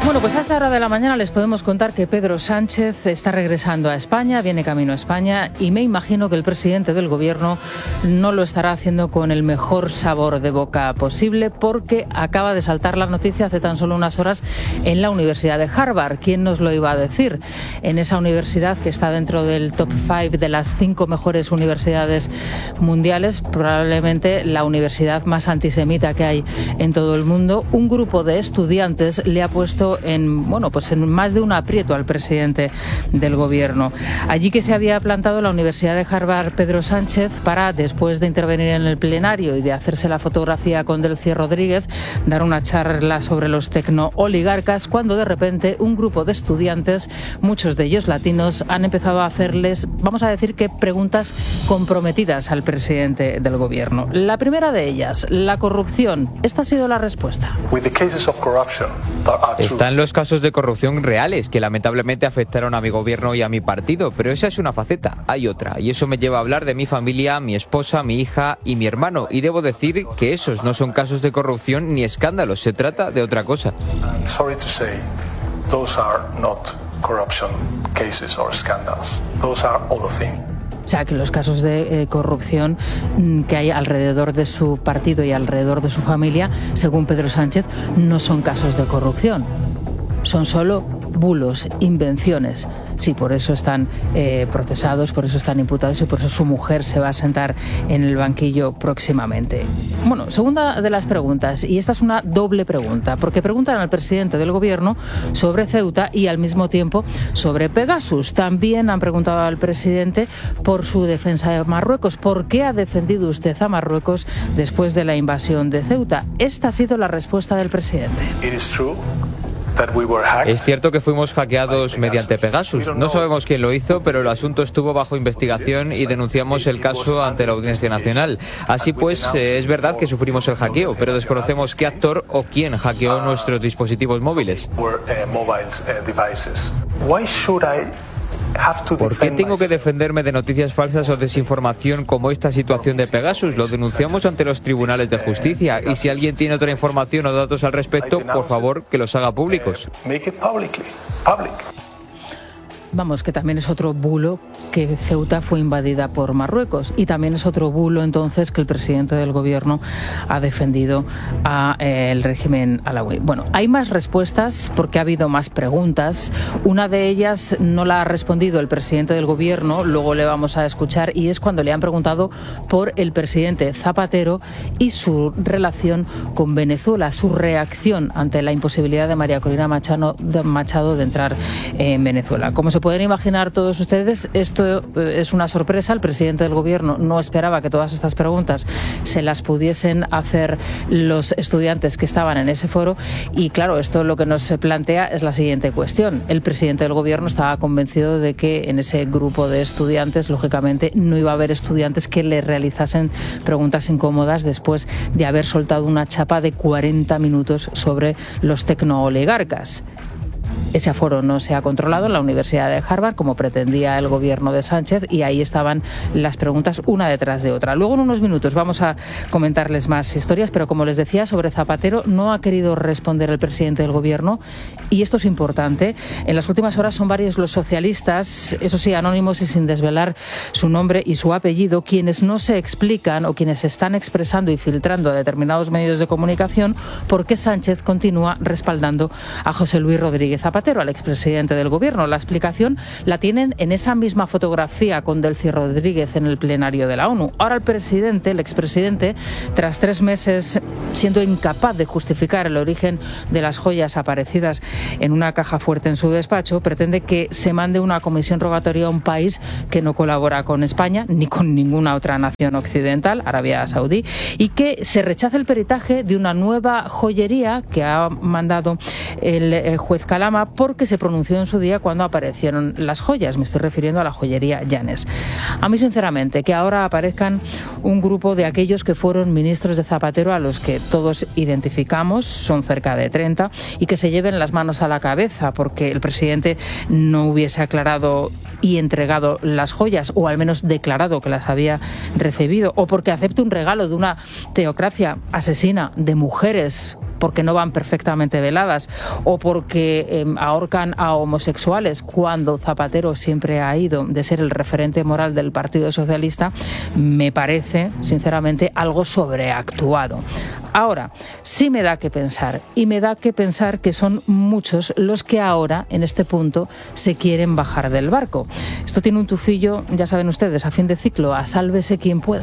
Bueno, pues a esta hora de la mañana les podemos contar que Pedro Sánchez está regresando a España, viene camino a España, y me imagino que el presidente del gobierno no lo estará haciendo con el mejor sabor de boca posible, porque acaba de saltar la noticia hace tan solo unas horas en la Universidad de Harvard. ¿Quién nos lo iba a decir? En esa universidad que está dentro del top 5 de las 5 mejores universidades mundiales, probablemente la universidad más antisemita que hay en todo el mundo, un grupo de estudiantes le ha puesto en más de un aprieto al presidente del gobierno. Allí que se había plantado la Universidad de Harvard Pedro Sánchez para, después de intervenir en el plenario y de hacerse la fotografía con Delcy Rodríguez, dar una charla sobre los tecnooligarcas, cuando de repente un grupo de estudiantes, muchos de ellos latinos, han empezado a hacerles, vamos a decir que preguntas comprometidas al presidente del gobierno. La primera de ellas, la corrupción. Esta ha sido la respuesta. Están los casos de corrupción reales que lamentablemente afectaron a mi gobierno y a mi partido, pero esa es una faceta, hay otra, y eso me lleva a hablar de mi familia, mi esposa, mi hija y mi hermano, y debo decir que esos no son casos de corrupción ni escándalos, se trata de otra cosa. O sea, que los casos de corrupción que hay alrededor de su partido y alrededor de su familia, según Pedro Sánchez, no son casos de corrupción. Son solo bulos, invenciones. Sí, por eso están procesados, por eso están imputados y por eso su mujer se va a sentar en el banquillo próximamente. Bueno, segunda de las preguntas, y esta es una doble pregunta, porque preguntan al presidente del gobierno sobre Ceuta y al mismo tiempo sobre Pegasus. También han preguntado al presidente por su defensa de Marruecos. ¿Por qué ha defendido usted a Marruecos después de la invasión de Ceuta? Esta ha sido la respuesta del presidente. Es cierto que fuimos hackeados mediante Pegasus. No sabemos quién lo hizo, pero el asunto estuvo bajo investigación y denunciamos el caso ante la Audiencia Nacional. Así pues, es verdad que sufrimos el hackeo, pero desconocemos qué actor o quién hackeó nuestros dispositivos móviles. ¿Por qué tengo que defenderme de noticias falsas o desinformación como esta situación de Pegasus? Lo denunciamos ante los tribunales de justicia y si alguien tiene otra información o datos al respecto, por favor, que los haga públicos. Vamos, que también es otro bulo que Ceuta fue invadida por Marruecos, y también es otro bulo entonces que el presidente del gobierno ha defendido al régimen alauí. Bueno, hay más respuestas porque ha habido más preguntas. Una de ellas no la ha respondido el presidente del gobierno, luego le vamos a escuchar, y es cuando le han preguntado por el presidente Zapatero y su relación con Venezuela, su reacción ante la imposibilidad de María Corina Machado de entrar en Venezuela. Como se pueden imaginar todos ustedes, esto es una sorpresa. El presidente del gobierno no esperaba que todas estas preguntas se las pudiesen hacer los estudiantes que estaban en ese foro, y claro, esto lo que nos plantea es la siguiente cuestión. El presidente del gobierno estaba convencido de que en ese grupo de estudiantes, lógicamente, no iba a haber estudiantes que le realizasen preguntas incómodas después de haber soltado una chapa de 40 minutos sobre los tecnooligarcas. Ese aforo no se ha controlado en la Universidad de Harvard como pretendía el gobierno de Sánchez, y ahí estaban las preguntas una detrás de otra. Luego en unos minutos vamos a comentarles más historias, pero como les decía, sobre Zapatero no ha querido responder el presidente del gobierno, y esto es importante. En las últimas horas son varios los socialistas, eso sí, anónimos y sin desvelar su nombre y su apellido, quienes no se explican o quienes están expresando y filtrando a determinados medios de comunicación por qué Sánchez continúa respaldando a José Luis Rodríguez Zapatero, al expresidente del gobierno. La explicación la tienen en esa misma fotografía con Delcy Rodríguez en el plenario de la ONU. Ahora el expresidente, tras 3 meses siendo incapaz de justificar el origen de las joyas aparecidas en una caja fuerte en su despacho, pretende que se mande una comisión rogatoria a un país que no colabora con España ni con ninguna otra nación occidental, Arabia Saudí, y que se rechace el peritaje de una nueva joyería que ha mandado el juez Calama, porque se pronunció en su día cuando aparecieron las joyas. Me estoy refiriendo a la joyería Llanes. A mí, sinceramente, que ahora aparezcan un grupo de aquellos que fueron ministros de Zapatero, a los que todos identificamos, son cerca de 30, y que se lleven las manos a la cabeza porque el presidente no hubiese aclarado y entregado las joyas, o al menos declarado que las había recibido, o porque acepte un regalo de una teocracia asesina de mujeres porque no van perfectamente veladas o porque ahorcan a homosexuales, cuando Zapatero siempre ha ido de ser el referente moral del Partido Socialista, me parece, sinceramente, algo sobreactuado. Ahora, sí me da que pensar, y me da que pensar que son muchos los que ahora, en este punto, se quieren bajar del barco. Esto tiene un tufillo, ya saben ustedes, a fin de ciclo, a sálvese quien pueda.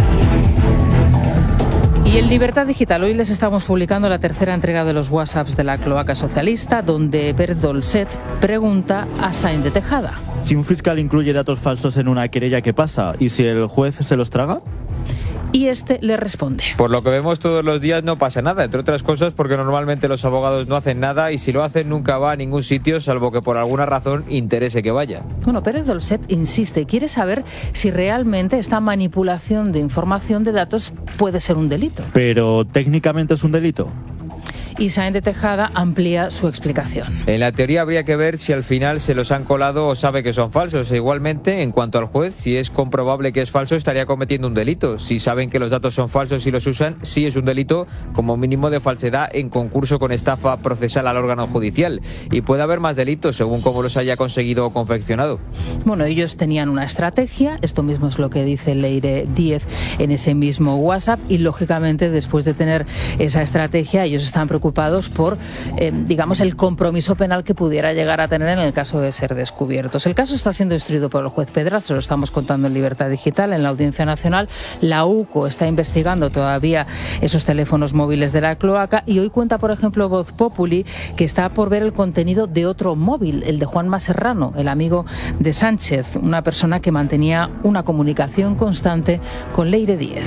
Y en Libertad Digital hoy les estamos publicando la tercera entrega de los WhatsApps de la cloaca socialista, donde Pérez Dolcet pregunta a Sáenz de Tejada. Si un fiscal incluye datos falsos en una querella, ¿qué pasa? ¿Y si el juez se los traga? Y este le responde. Por lo que vemos todos los días no pasa nada, entre otras cosas porque normalmente los abogados no hacen nada y si lo hacen nunca va a ningún sitio, salvo que por alguna razón interese que vaya. Bueno, Pérez Dolcet insiste, quiere saber si realmente esta manipulación de información de datos puede ser un delito. ¿Pero técnicamente es un delito? Y Sáenz de Tejada amplía su explicación. En la teoría habría que ver si al final se los han colado o sabe que son falsos. E igualmente, en cuanto al juez, si es comprobable que es falso, estaría cometiendo un delito. Si saben que los datos son falsos y los usan, sí es un delito como mínimo de falsedad en concurso con estafa procesal al órgano judicial. Y puede haber más delitos según cómo los haya conseguido o confeccionado. Bueno, ellos tenían una estrategia, esto mismo es lo que dice Leire Díez en ese mismo WhatsApp, y lógicamente después de tener esa estrategia ellos están preocupados por, digamos, el compromiso penal que pudiera llegar a tener en el caso de ser descubiertos. El caso está siendo instruido por el juez Pedraz, se lo estamos contando en Libertad Digital, en la Audiencia Nacional. La UCO está investigando todavía esos teléfonos móviles de la cloaca y hoy cuenta, por ejemplo, Voz Populi, que está por ver el contenido de otro móvil, el de Juanma Serrano, el amigo de Sánchez, una persona que mantenía una comunicación constante con Leire Díez.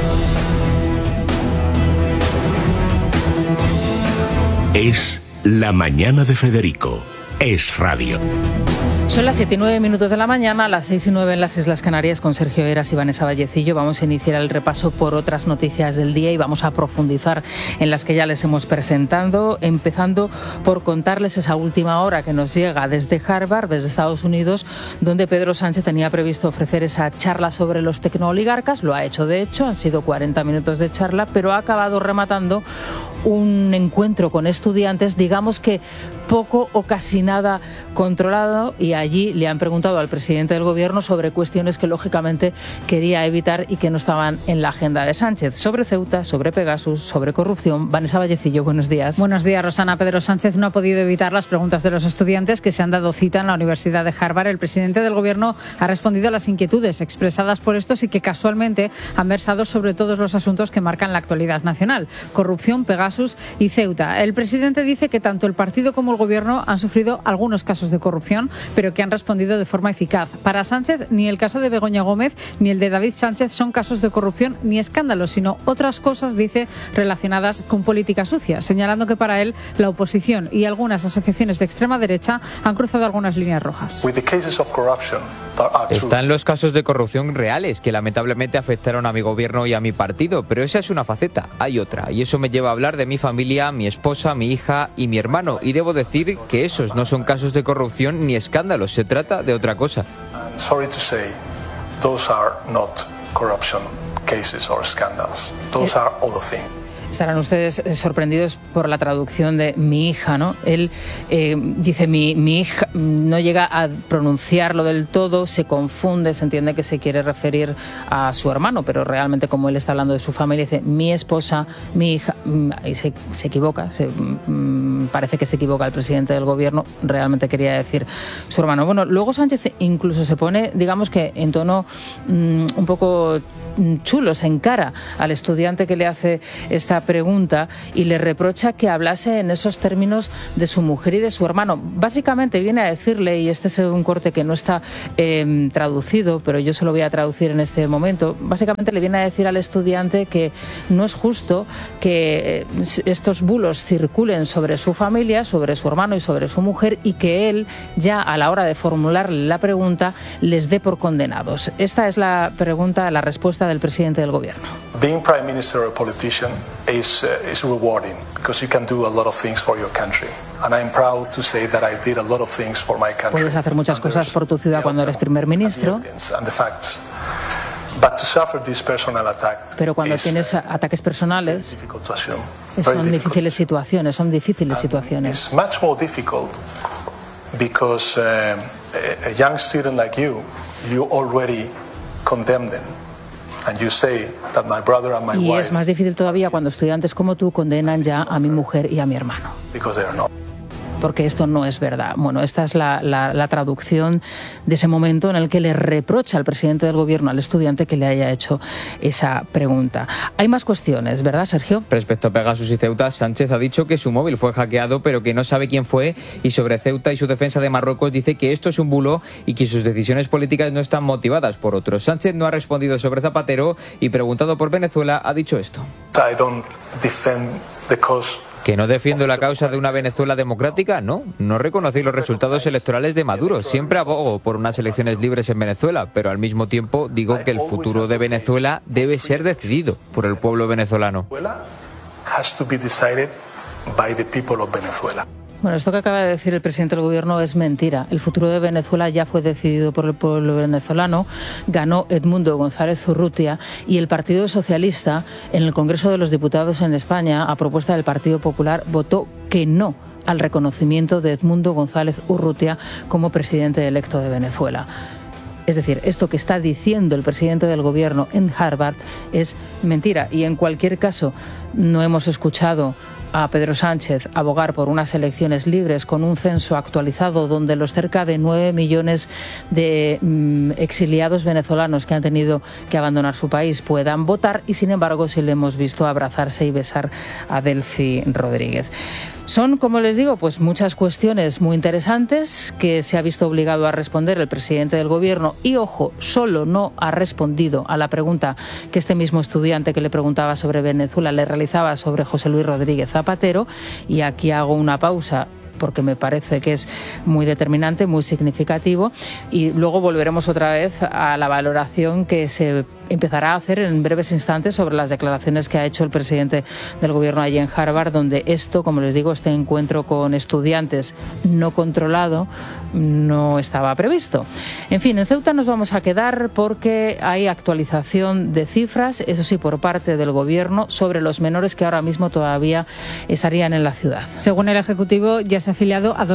Es la mañana de Federico. Es radio. Son las 7:09 de la mañana, las 6:09 en las Islas Canarias, con Sergio Heras y Vanessa Vallecillo. Vamos a iniciar el repaso por otras noticias del día y vamos a profundizar en las que ya les hemos presentado, empezando por contarles esa última hora que nos llega desde Harvard, desde Estados Unidos, donde Pedro Sánchez tenía previsto ofrecer esa charla sobre los tecnooligarcas. Lo ha hecho, de hecho, han sido 40 minutos de charla, pero ha acabado rematando un encuentro con estudiantes, digamos que poco o casi nada controlado, y allí le han preguntado al presidente del gobierno sobre cuestiones que lógicamente quería evitar y que no estaban en la agenda de Sánchez, sobre Ceuta, sobre Pegasus, sobre corrupción. Vanessa Vallecillo, buenos días. Buenos días, Rosana. Pedro Sánchez no ha podido evitar las preguntas de los estudiantes que se han dado cita en la Universidad de Harvard. El presidente del gobierno ha respondido a las inquietudes expresadas por estos y que casualmente han versado sobre todos los asuntos que marcan la actualidad nacional: corrupción, Pegasus y Ceuta. El presidente dice que tanto el partido como el gobierno han sufrido algunos casos de corrupción, pero que han respondido de forma eficaz. Para Sánchez, ni el caso de Begoña Gómez ni el de David Sánchez son casos de corrupción ni escándalos, sino otras cosas, dice, relacionadas con política sucia, señalando que para él la oposición y algunas asociaciones de extrema derecha han cruzado algunas líneas rojas. Están los casos de corrupción reales que lamentablemente afectaron a mi gobierno y a mi partido, pero esa es una faceta, hay otra, y eso me lleva a hablar de mi familia, mi esposa, mi hija y mi hermano, y debo decir que esos no son casos de corrupción ni escándalos, se trata de otra cosa. Sorry to say, those are not corruption cases or scandals. Those are other things. Estarán ustedes sorprendidos por la traducción de mi hija, ¿no? Él dice mi hija, no llega a pronunciarlo del todo, se confunde, se entiende que se quiere referir a su hermano, pero realmente, como él está hablando de su familia, dice mi esposa, mi hija, y se equivoca, parece que se equivoca el presidente del gobierno, realmente quería decir su hermano. Bueno, luego Sánchez incluso se pone, digamos que en tono un poco chulo, se encara al estudiante que le hace esta pregunta y le reprocha que hablase en esos términos de su mujer y de su hermano. Básicamente viene a decirle, y este es un corte que no está traducido, pero yo se lo voy a traducir en este momento, básicamente le viene a decir al estudiante que no es justo que estos bulos circulen sobre su familia, sobre su hermano y sobre su mujer, y que él, ya a la hora de formular la pregunta, les dé por condenados. Esta es la pregunta, la respuesta del presidente del gobierno. Being prime minister or a politician is rewarding because you can do a lot of things for your country. And I'm proud to say that I did a lot of things for my country. Puedes hacer muchas cosas por tu ciudad cuando eres primer ministro. But to suffer this personal attack, pero cuando tienes ataques personales, Son difíciles situaciones, It's much more difficult because a young student like you already condemn them. And you say that my brother and my y wife, es más difícil todavía cuando estudiantes como tú condenan ya a mi mujer y a mi hermano. Because they are not. Porque esto no es verdad. Bueno, esta es la traducción de ese momento en el que le reprocha al presidente del gobierno al estudiante que le haya hecho esa pregunta. Hay más cuestiones, ¿verdad, Sergio? Respecto a Pegasus y Ceuta, Sánchez ha dicho que su móvil fue hackeado, pero que no sabe quién fue, y sobre Ceuta y su defensa de Marruecos dice que esto es un bulo y que sus decisiones políticas no están motivadas por otros. Sánchez no ha respondido sobre Zapatero y, preguntado por Venezuela, ha dicho esto. I don't defend the cause. ¿Que no defiendo la causa de una Venezuela democrática? No reconocí los resultados electorales de Maduro. Siempre abogo por unas elecciones libres en Venezuela, pero al mismo tiempo digo que el futuro de Venezuela debe ser decidido por el pueblo venezolano. Has to be decided by the people of Venezuela. Bueno, esto que acaba de decir el presidente del gobierno es mentira. El futuro de Venezuela ya fue decidido por el pueblo venezolano. Ganó Edmundo González Urrutia y el Partido Socialista en el Congreso de los Diputados en España, a propuesta del Partido Popular, votó que no al reconocimiento de Edmundo González Urrutia como presidente electo de Venezuela. Es decir, esto que está diciendo el presidente del gobierno en Harvard es mentira. Y en cualquier caso, no hemos escuchado a Pedro Sánchez abogar por unas elecciones libres con un censo actualizado donde los cerca de 9 millones de exiliados venezolanos que han tenido que abandonar su país puedan votar, y sin embargo sí le hemos visto abrazarse y besar a Delcy Rodríguez. Son, como les digo, pues muchas cuestiones muy interesantes que se ha visto obligado a responder el presidente del gobierno y, ojo, solo no ha respondido a la pregunta que este mismo estudiante que le preguntaba sobre Venezuela le realizaba sobre José Luis Rodríguez Zapatero. Y aquí hago una pausa porque me parece que es muy determinante, muy significativo, y luego volveremos otra vez a la valoración que se empezará a hacer en breves instantes sobre las declaraciones que ha hecho el presidente del gobierno allí en Harvard, donde esto, como les digo, este encuentro con estudiantes no controlado no estaba previsto. En fin, en Ceuta nos vamos a quedar porque hay actualización de cifras, eso sí, por parte del gobierno, sobre los menores que ahora mismo todavía estarían en la ciudad. Según el Ejecutivo, ya se ha afiliado a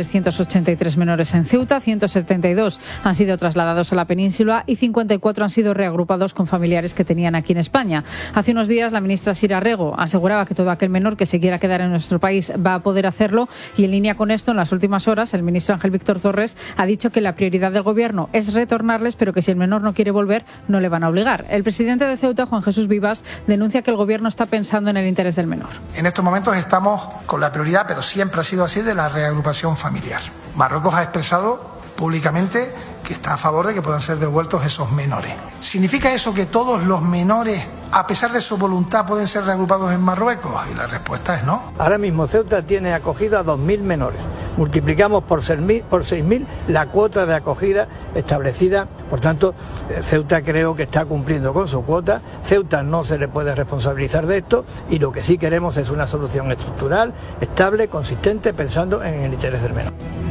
2.383 menores en Ceuta, 172 han sido trasladados a la península y 54 han sido reagrupados con familiares que tenían aquí en España. Hace unos días la ministra Sira Rego aseguraba que todo aquel menor que se quiera quedar en nuestro país va a poder hacerlo, y en línea con esto, en las últimas horas, el ministro Ángel Víctor Torres ha dicho que la prioridad del gobierno es retornarles, pero que si el menor no quiere volver, no le van a obligar. El presidente de Ceuta, Juan Jesús Vivas, denuncia que el gobierno está pensando en el interés del menor. En estos momentos estamos con la prioridad, pero siempre ha sido así, de la reagrupación familiar. Marruecos ha expresado públicamente que está a favor de que puedan ser devueltos esos menores. ¿Significa eso que todos los menores, a pesar de su voluntad, pueden ser reagrupados en Marruecos? Y la respuesta es no. Ahora mismo Ceuta tiene acogida a 2.000 menores. Multiplicamos por 6.000 la cuota de acogida establecida. Por tanto, Ceuta creo que está cumpliendo con su cuota. Ceuta no se le puede responsabilizar de esto, y lo que sí queremos es una solución estructural, estable, consistente, pensando en el interés del menor.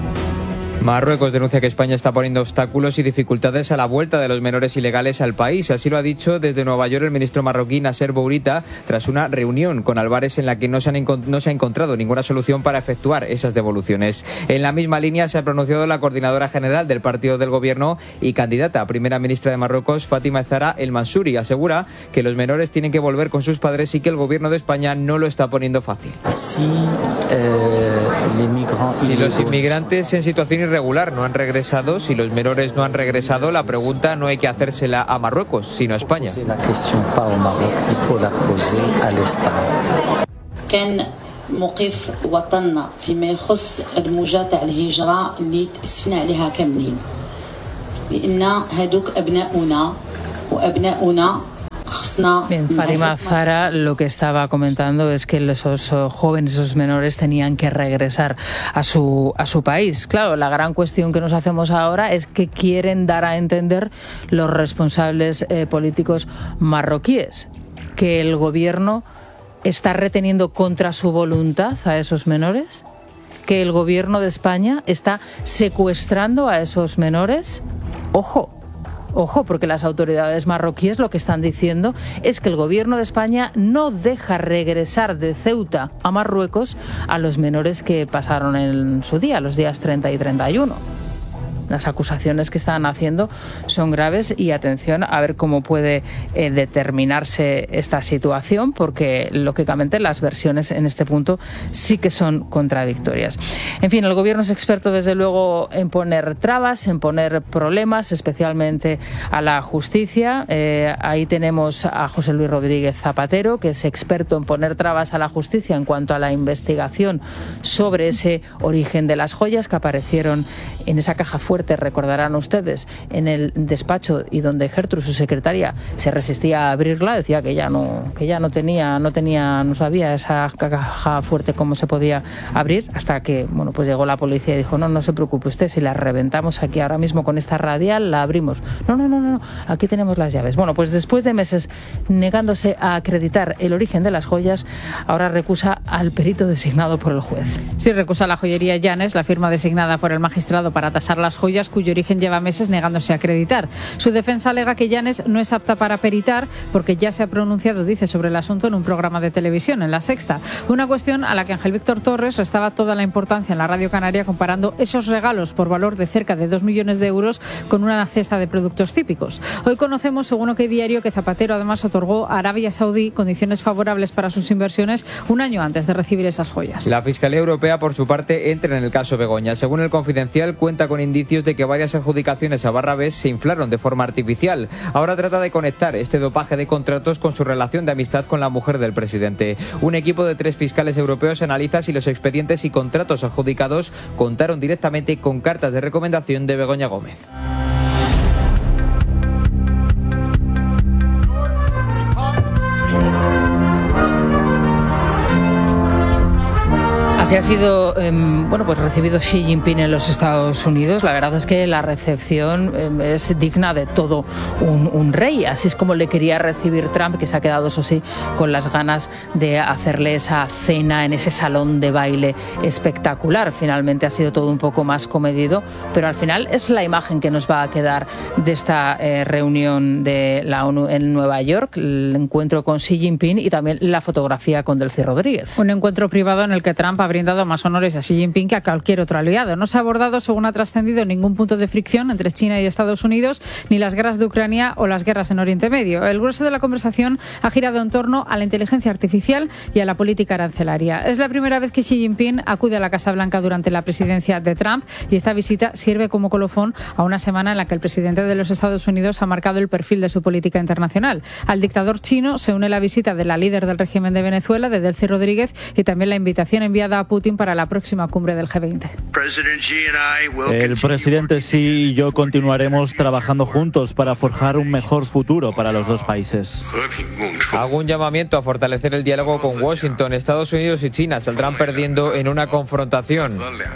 Marruecos denuncia que España está poniendo obstáculos y dificultades a la vuelta de los menores ilegales al país. Así lo ha dicho desde Nueva York el ministro marroquí Nasser Bourita tras una reunión con Álvarez en la que no se ha encontrado ninguna solución para efectuar esas devoluciones. En la misma línea se ha pronunciado la coordinadora general del partido del gobierno y candidata a primera ministra de Marruecos, Fátima Zahra El Mansouri. Asegura que los menores tienen que volver con sus padres y que el gobierno de España no lo está poniendo fácil. Si los inmigrantes en situación irregular no han regresado, si los menores no han regresado, la pregunta no hay que hacérsela a Marruecos, sino a España. La cuestión para Marruecos, il faut la poser al Estado. كان موقف وطننا فيما يخص الموجة تاع الهجرة اللي تأسفنا عليها كاملين، بأن هادوك أبناؤنا وأبناؤنا. Bien, Fátima Zahra lo que estaba comentando es que esos jóvenes, esos menores tenían que regresar a su país. Claro, la gran cuestión que nos hacemos ahora es que quieren dar a entender los responsables políticos marroquíes, que el gobierno está reteniendo contra su voluntad a esos menores, que el gobierno de España está secuestrando a esos menores. Ojo, Ojo, porque las autoridades marroquíes lo que están diciendo es que el gobierno de España no deja regresar de Ceuta a Marruecos a los menores que pasaron en su día, los días 30 y 31. Las acusaciones que están haciendo son graves y atención a ver cómo puede determinarse esta situación, porque lógicamente las versiones en este punto sí que son contradictorias. En fin, el gobierno es experto desde luego en poner trabas, en poner problemas, especialmente a la justicia. Ahí tenemos a José Luis Rodríguez Zapatero, que es experto en poner trabas a la justicia en cuanto a la investigación sobre ese origen de las joyas que aparecieron en esa caja fuerte, recordarán ustedes, en el despacho, y donde Gertrude, su secretaria, se resistía a abrirla, decía que ya no sabía esa caja fuerte cómo se podía abrir, hasta que pues llegó la policía y dijo, no se preocupe usted, si la reventamos aquí ahora mismo con esta radial, la abrimos. No, aquí tenemos las llaves. Bueno, pues después de meses negándose a acreditar el origen de las joyas, ahora recusa al perito designado por el juez. Sí, recusa la joyería Llanes, la firma designada por el magistrado para tasar las joyas, cuyo origen lleva meses negándose a acreditar. Su defensa alega que Llanes no es apta para peritar porque ya se ha pronunciado, dice, sobre el asunto en un programa de televisión, en La Sexta. Una cuestión a la que Ángel Víctor Torres restaba toda la importancia en la Radio Canaria, comparando esos regalos por valor de cerca de 2 millones de euros con una cesta de productos típicos. Hoy conocemos, según OK Diario, que Zapatero además otorgó a Arabia Saudí condiciones favorables para sus inversiones un año antes de recibir esas joyas. La Fiscalía Europea, por su parte, entra en el caso Begoña. Según El Confidencial, cuenta con indicios de que varias adjudicaciones a Barrabés se inflaron de forma artificial. Ahora trata de conectar este dopaje de contratos con su relación de amistad con la mujer del presidente. Un equipo de 3 fiscales europeos analiza si los expedientes y contratos adjudicados contaron directamente con cartas de recomendación de Begoña Gómez. Así ha sido pues recibido Xi Jinping en los Estados Unidos. La verdad es que la recepción es digna de todo un rey. Así es como le quería recibir Trump, que se ha quedado, eso sí, con las ganas de hacerle esa cena en ese salón de baile espectacular. Finalmente ha sido todo un poco más comedido, pero al final es la imagen que nos va a quedar de esta reunión de la ONU en Nueva York, el encuentro con Xi Jinping y también la fotografía con Delcy Rodríguez. Un encuentro privado en el que Trump ha brindado más honores a Xi Jinping que a cualquier otro aliado. No se ha abordado, según ha trascendido, ningún punto de fricción entre China y Estados Unidos, ni las guerras de Ucrania o las guerras en Oriente Medio. El grueso de la conversación ha girado en torno a la inteligencia artificial y a la política arancelaria. Es la primera vez que Xi Jinping acude a la Casa Blanca durante la presidencia de Trump, y esta visita sirve como colofón a una semana en la que el presidente de los Estados Unidos ha marcado el perfil de su política internacional. Al dictador chino se une la visita de la líder del régimen de Venezuela, de Delcy Rodríguez, y también la invitación enviada a Putin para la próxima cumbre del G20. El presidente Xi y yo continuaremos trabajando juntos para forjar un mejor futuro para los dos países. Hago un llamamiento a fortalecer el diálogo con Washington. Estados Unidos y China saldrán perdiendo en una confrontación.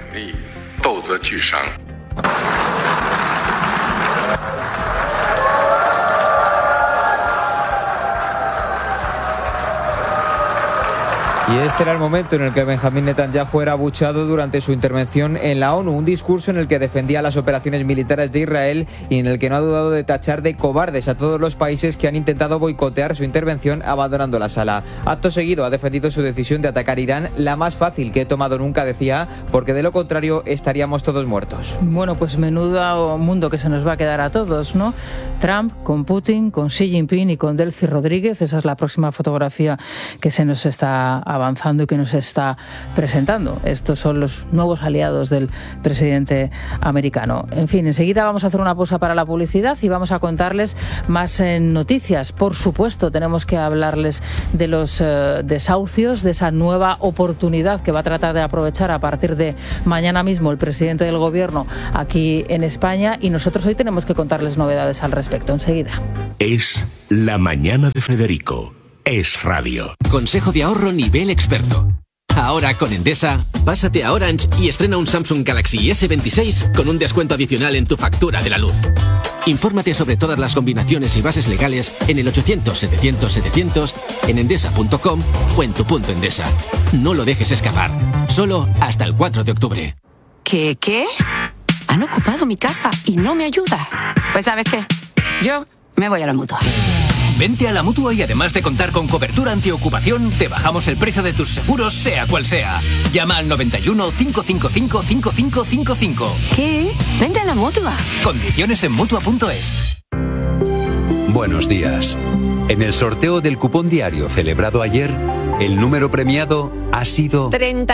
Y este era el momento en el que Benjamín Netanyahu era abucheado durante su intervención en la ONU, un discurso en el que defendía las operaciones militares de Israel y en el que no ha dudado de tachar de cobardes a todos los países que han intentado boicotear su intervención abandonando la sala. Acto seguido ha defendido su decisión de atacar Irán, la más fácil que he tomado nunca, decía, porque de lo contrario estaríamos todos muertos. Bueno, pues menudo mundo que se nos va a quedar a todos, ¿no? Trump con Putin, con Xi Jinping y con Delcy Rodríguez. Esa es la próxima fotografía que se nos está avanzando y que nos está presentando. Estos son los nuevos aliados del presidente americano. En fin, enseguida vamos a hacer una pausa para la publicidad y vamos a contarles más noticias. Por supuesto, tenemos que hablarles de los desahucios, de esa nueva oportunidad que va a tratar de aprovechar a partir de mañana mismo el presidente del gobierno aquí en España, y nosotros hoy tenemos que contarles novedades al respecto. Enseguida. Es La Mañana de Federico. Es radio. Consejo de ahorro nivel experto. Ahora con Endesa, pásate a Orange y estrena un Samsung Galaxy S26 con un descuento adicional en tu factura de la luz. Infórmate sobre todas las combinaciones y bases legales en el 800-700-700, en endesa.com o en tu punto Endesa. No lo dejes escapar. Solo hasta el 4 de octubre. ¿Qué? Han ocupado mi casa y no me ayuda. Pues ¿sabes qué? Yo me voy a la Mutua. Vente a la Mutua y además de contar con cobertura antiocupación, te bajamos el precio de tus seguros, sea cual sea. Llama al 91 555 5555. ¿Qué? Vente a la Mutua. Condiciones en Mutua.es. Buenos días. En el sorteo del cupón diario celebrado ayer, el número premiado ha sido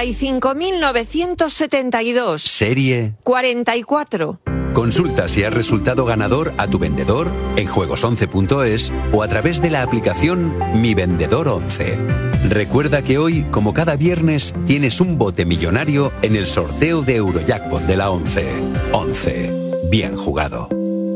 35.972. Serie 44. Consulta si has resultado ganador a tu vendedor en juegos11.es o a través de la aplicación Mi Vendedor 11. Recuerda que hoy, como cada viernes, tienes un bote millonario en el sorteo de Eurojackpot de la 11. 11. Bien jugado.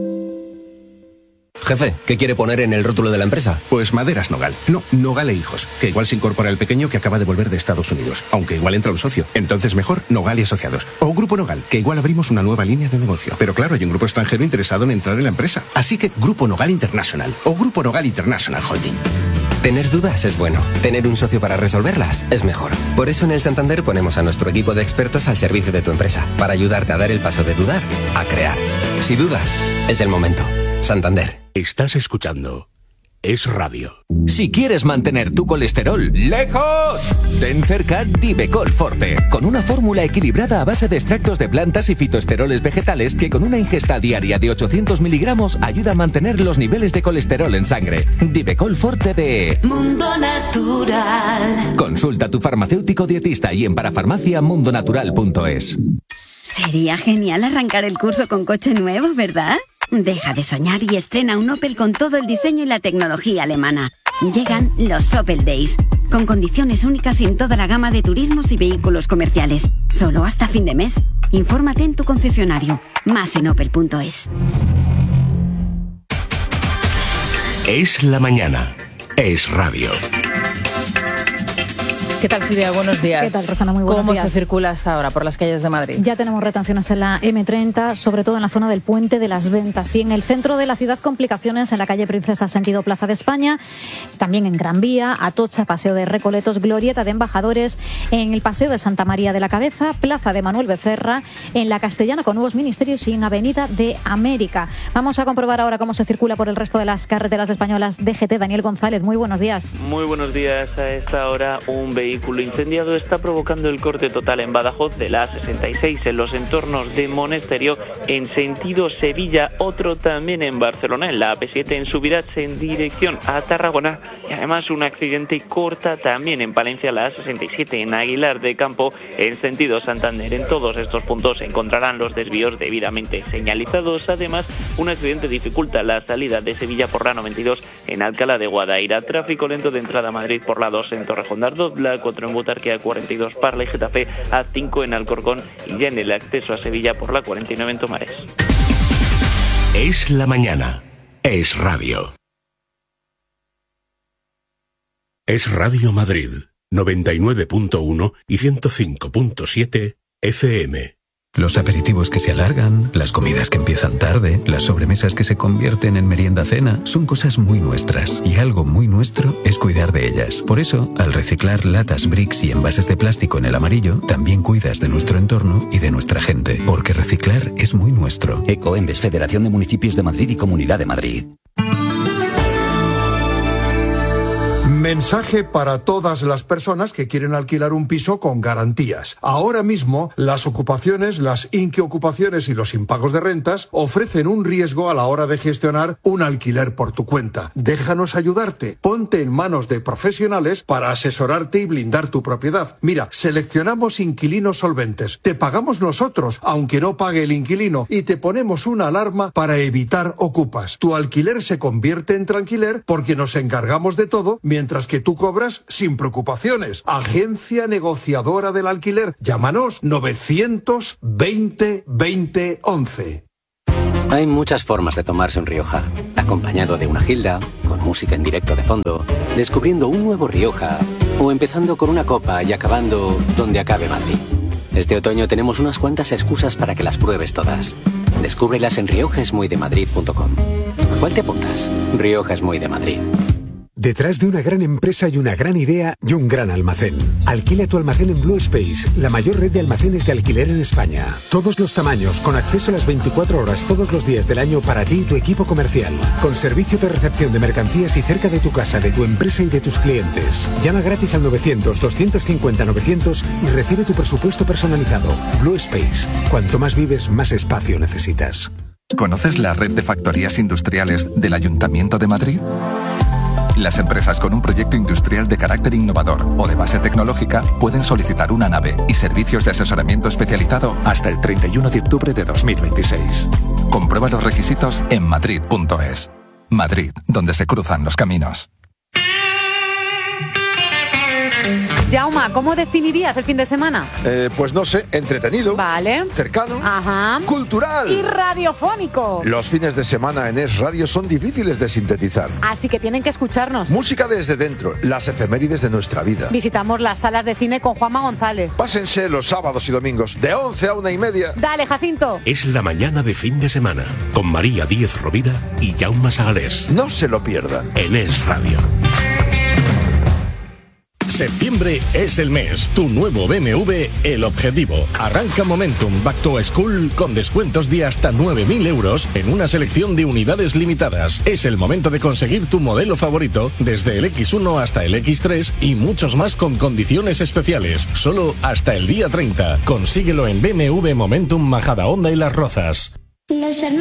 Jefe, ¿qué quiere poner en el rótulo de la empresa? Pues Maderas Nogal. No, Nogal e Hijos, que igual se incorpora el pequeño que acaba de volver de Estados Unidos, aunque igual entra un socio. Entonces mejor Nogal y Asociados. O Grupo Nogal, que igual abrimos una nueva línea de negocio. Pero claro, hay un grupo extranjero interesado en entrar en la empresa. Así que Grupo Nogal International o Grupo Nogal International Holding. Tener dudas es bueno. Tener un socio para resolverlas es mejor. Por eso en el Santander ponemos a nuestro equipo de expertos al servicio de tu empresa, para ayudarte a dar el paso de dudar a crear. Si dudas, es el momento. Santander. Estás escuchando Es Radio. Si quieres mantener tu colesterol lejos, ten cerca Divecol Forte, con una fórmula equilibrada a base de extractos de plantas y fitoesteroles vegetales que con una ingesta diaria de 800 miligramos ayuda a mantener los niveles de colesterol en sangre. Divecol Forte de Mundo Natural. Consulta a tu farmacéutico dietista y en parafarmaciamundonatural.es. Sería genial arrancar el curso con coche nuevo, ¿verdad? Deja de soñar y estrena un Opel con todo el diseño y la tecnología alemana. Llegan los Opel Days, con condiciones únicas en toda la gama de turismos y vehículos comerciales. Solo hasta fin de mes. Infórmate en tu concesionario. Más en opel.es. Es la mañana. Es Radio. ¿Qué tal, Silvia? Buenos días. ¿Qué tal, Rosana? Muy buenos días. ¿Cómo se circula hasta ahora por las calles de Madrid? Ya tenemos retenciones en la M30, sobre todo en la zona del Puente de las Ventas. Y en el centro de la ciudad, complicaciones en la calle Princesa, sentido Plaza de España. También en Gran Vía, Atocha, Paseo de Recoletos, Glorieta de Embajadores. En el Paseo de Santa María de la Cabeza, Plaza de Manuel Becerra. En la Castellana con Nuevos Ministerios y en Avenida de América. Vamos a comprobar ahora cómo se circula por el resto de las carreteras españolas. DGT, Daniel González, muy buenos días. Muy buenos días. A esta hora, un vehículo incendiado está provocando el corte total en Badajoz de la A66 en los entornos de Monesterio en sentido Sevilla, otro también en Barcelona en la AP7 en Subirats en dirección a Tarragona y además un accidente corta también en Palencia la A67 en Aguilar de Campo en sentido Santander. En todos estos puntos se encontrarán los desvíos debidamente señalizados. Además, un accidente dificulta la salida de Sevilla por la 92 en Alcalá de Guadaira. Tráfico lento de entrada a Madrid por la 2 en Torrejón de Ardoz, la 4 en Butarque, A42 Parla y Getafe, A5 en Alcorcón y ya en el acceso a Sevilla por la 49 en Tomares. Es la mañana. Es Radio. Es Radio Madrid, 99.1 y 105.7 FM. Los aperitivos que se alargan, las comidas que empiezan tarde, las sobremesas que se convierten en merienda-cena, son cosas muy nuestras. Y algo muy nuestro es cuidar de ellas. Por eso, al reciclar latas, bricks y envases de plástico en el amarillo, también cuidas de nuestro entorno y de nuestra gente. Porque reciclar es muy nuestro. Ecoembes, Federación de Municipios de Madrid y Comunidad de Madrid. Mensaje para todas las personas que quieren alquilar un piso con garantías. Ahora mismo, las ocupaciones, las inquiocupaciones y los impagos de rentas ofrecen un riesgo a la hora de gestionar un alquiler por tu cuenta. Déjanos ayudarte. Ponte en manos de profesionales para asesorarte y blindar tu propiedad. Mira, seleccionamos inquilinos solventes. Te pagamos nosotros, aunque no pague el inquilino, y te ponemos una alarma para evitar ocupas. Tu alquiler se convierte en tranquiler porque nos encargamos de todo, mientras que tú cobras sin preocupaciones. Agencia negociadora del alquiler. Llámanos 920 20 11. Hay muchas formas de tomarse un Rioja. Acompañado de una gilda, con música en directo de fondo, descubriendo un nuevo Rioja, o empezando con una copa y acabando donde acabe Madrid. Este otoño tenemos unas cuantas excusas para que las pruebes todas. Descúbrelas en riojaesmuydemadrid.com. ¿Cuál te apuntas? Rioja es muy de Madrid. Detrás de una gran empresa hay una gran idea y un gran almacén. Alquila tu almacén en Blue Space, la mayor red de almacenes de alquiler en España. Todos los tamaños, con acceso a las 24 horas todos los días del año para ti y tu equipo comercial. Con servicio de recepción de mercancías y cerca de tu casa, de tu empresa y de tus clientes. Llama gratis al 900-250-900 y recibe tu presupuesto personalizado. Blue Space. Cuanto más vives, más espacio necesitas. ¿Conoces la red de factorías industriales del Ayuntamiento de Madrid? Las empresas con un proyecto industrial de carácter innovador o de base tecnológica pueden solicitar una nave y servicios de asesoramiento especializado hasta el 31 de octubre de 2026. Comprueba los requisitos en madrid.es. Madrid, donde se cruzan los caminos. Jauma, ¿cómo definirías el fin de semana? Pues no sé, entretenido. Vale. Cercano. Ajá. Cultural. Y radiofónico. Los fines de semana en Es Radio son difíciles de sintetizar. Así que tienen que escucharnos. Música desde dentro, las efemérides de nuestra vida. Visitamos las salas de cine con Juanma González. Pásense los sábados y domingos, de 11 a 1:30. Dale, Jacinto. Es la mañana de fin de semana, con María Díez Rovira y Jaume Sagalés. No se lo pierdan. En Es Radio. Septiembre es el mes. Tu nuevo BMW, el Objetivo. Arranca Momentum Back to School con descuentos de hasta 9.000 euros en una selección de unidades limitadas. Es el momento de conseguir tu modelo favorito desde el X1 hasta el X3 y muchos más con condiciones especiales. Solo hasta el día 30. Consíguelo en BMW Momentum Majadahonda y Las Rozas.